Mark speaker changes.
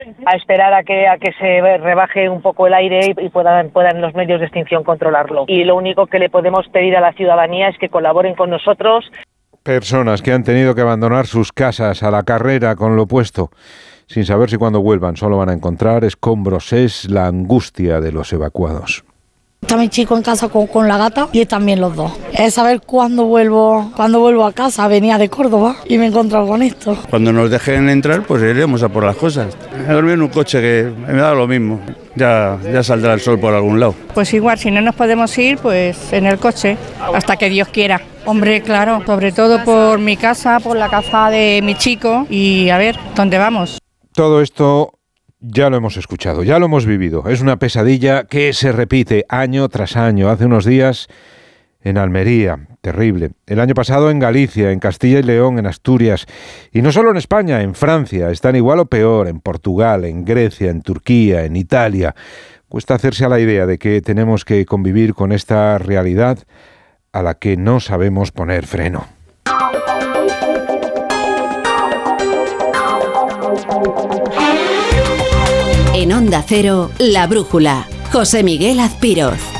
Speaker 1: a esperar a que se rebaje un poco el aire y puedan los medios de extinción controlarlo. Y lo único que le podemos pedir a la ciudadanía es que colaboren con nosotros.
Speaker 2: Personas que han tenido que abandonar sus casas a la carrera con lo puesto, sin saber si cuando vuelvan solo van a encontrar escombros. Es la angustia de los evacuados.
Speaker 3: Está mi chico en casa con la gata y también los dos. Es saber cuándo vuelvo a casa. Venía de Córdoba y me he encontrado con esto.
Speaker 4: Cuando nos dejen entrar, pues iremos a por las cosas. He dormido en un coche que me da lo mismo. Ya saldrá el sol por algún lado.
Speaker 5: Pues igual, si no nos podemos ir, pues en el coche, hasta que Dios quiera. Hombre, claro, sobre todo por mi casa, por la casa de mi chico y a ver, ¿dónde vamos?
Speaker 2: Todo esto ya lo hemos escuchado, ya lo hemos vivido. Es una pesadilla que se repite año tras año. Hace unos días en Almería, terrible. El año pasado en Galicia, en Castilla y León, en Asturias. Y no solo en España, en Francia. Están igual o peor, en Portugal, en Grecia, en Turquía, en Italia. Cuesta hacerse a la idea de que tenemos que convivir con esta realidad a la que no sabemos poner freno.
Speaker 6: En Onda Cero, La Brújula, José Miguel Azpiroz.